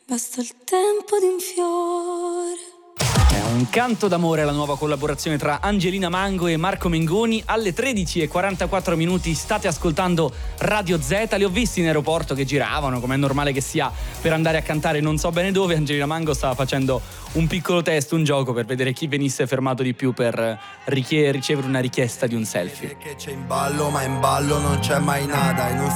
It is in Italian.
Basta il tempo di un fiore. È un canto d'amore, la nuova collaborazione tra Angelina Mango e Marco Mengoni. Alle 13:44 state ascoltando Radio Z. Li ho visti in aeroporto che giravano, come è normale che sia, per andare a cantare non so bene dove. Angelina Mango stava facendo un piccolo test, un gioco per vedere chi venisse fermato di più per ricevere una richiesta di un selfie. Che c'è in ballo, ma in ballo non c'è mai nada. In un